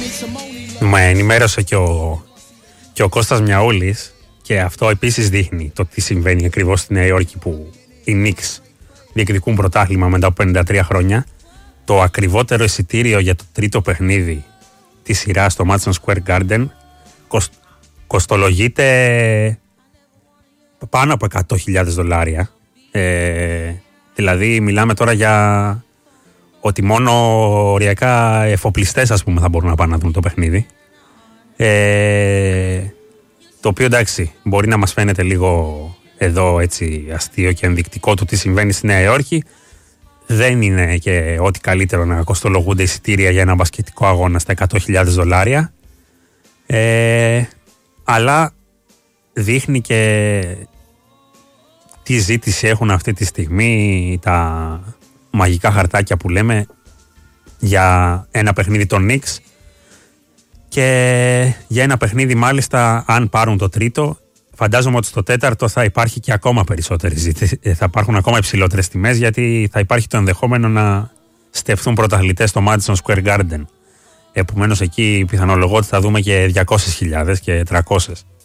Με ενημέρωσε και ο Κώστας Μιαούλης και αυτό επίσης δείχνει το τι συμβαίνει ακριβώς στη Νέα Υόρκη, που οι Knicks διεκδικούν πρωτάθλημα μετά από 53 χρόνια. Το ακριβότερο εισιτήριο για το τρίτο παιχνίδι της σειράς στο Madison Square Garden κοστολογείται πάνω από $100,000. Δηλαδή μιλάμε τώρα για ότι μόνο οριακά εφοπλιστές, ας πούμε, θα μπορούν να πάνε να δουν το παιχνίδι. Το οποίο, εντάξει, μπορεί να μας φαίνεται λίγο εδώ έτσι αστείο και ενδεικτικό του τι συμβαίνει στη Νέα Υόρκη. Δεν είναι και ό,τι καλύτερο να κοστολογούνται εισιτήρια για ένα μπασκετικό αγώνα στα $100,000. Αλλά δείχνει και τι ζήτηση έχουν αυτή τη στιγμή τα μαγικά χαρτάκια που λέμε για ένα παιχνίδι των Knicks, και για ένα παιχνίδι μάλιστα, αν πάρουν το τρίτο, φαντάζομαι ότι στο τέταρτο θα υπάρχει και ακόμα περισσότερη ζήτηση, θα υπάρχουν ακόμα υψηλότερες τιμές, γιατί θα υπάρχει το ενδεχόμενο να στεφθούν πρωταθλητές στο Madison Square Garden. Επομένως εκεί πιθανολογώ ότι θα δούμε και 200,000 και 300.